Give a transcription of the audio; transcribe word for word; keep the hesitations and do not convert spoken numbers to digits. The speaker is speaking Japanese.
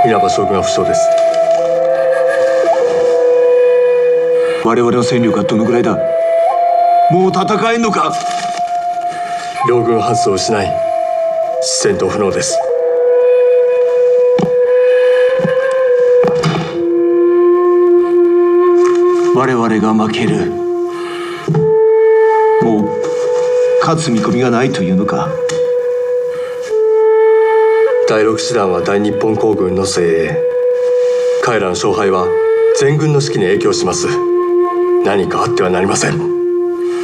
稲葉将軍は負傷です。 我々の戦力はどのぐらいだ。もう戦えんのか。 両軍半数を失い戦闘不能です。 我々が負ける。もう勝つ見込みがないというのか。 だいろく師団は大日本皇軍の精鋭。彼らの勝敗は全軍の士気に影響します。何かあってはなりません。